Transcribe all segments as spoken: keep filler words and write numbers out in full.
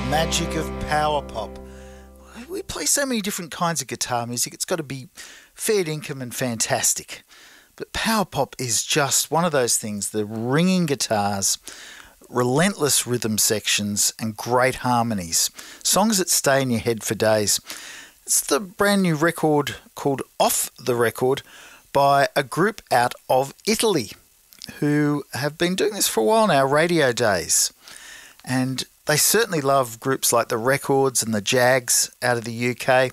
Magic of power pop. We play so many different kinds of guitar music, it's got to be fair dinkum and fantastic. But power pop is just one of those things, the ringing guitars, relentless rhythm sections and great harmonies. Songs that stay in your head for days. It's the brand new record called Off the Record by a group out of Italy who have been doing this for a while now, Radio Days. And they certainly love groups like the Records and the Jags out of the U K,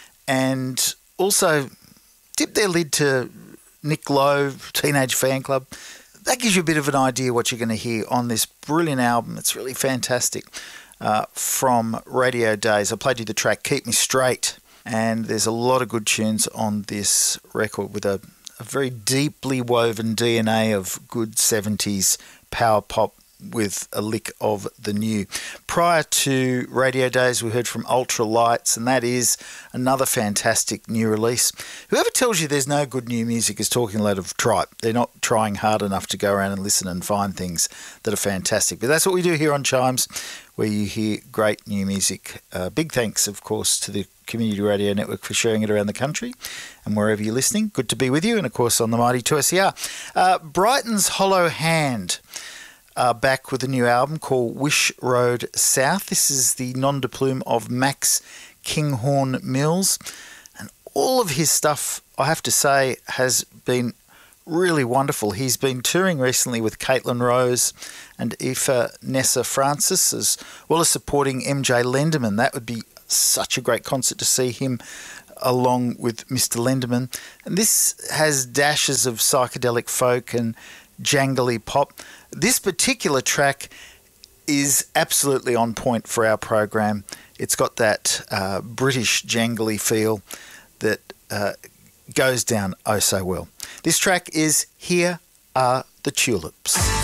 and also dip their lid to Nick Lowe, Teenage Fan Club. That gives you a bit of an idea what you're going to hear on this brilliant album. It's really fantastic uh, from Radio Days. I played you the track Keep Me Straight, and there's a lot of good tunes on this record with a, a very deeply woven D N A of good seventies power pop with a lick of the new. Prior to Radio Days, we heard from Ultra Lights, and that is another fantastic new release. Whoever tells you there's no good new music is talking a lot of tripe. They're not trying hard enough to go around and listen and find things that are fantastic. But that's what we do here on Chimes, where you hear great new music. Uh, big thanks, of course, to the Community Radio Network for sharing it around the country and wherever you're listening. Good to be with you, and of course on the mighty two S E R. Uh, Brighton's Hollow Hand are back with a new album called Wish Road South. This is the nom de plume of Max Kinghorn Mills. And all of his stuff, I have to say, has been really wonderful. He's been touring recently with Caitlin Rose and Aoife Nessa Francis, as well as supporting M J Lenderman. That would be such a great concert to see him along with Mister Lenderman. And this has dashes of psychedelic folk and jangly pop. This particular track is absolutely on point for our program. It's got that uh, British jangly feel that uh, goes down oh so well. This track is Here Are the Tulips.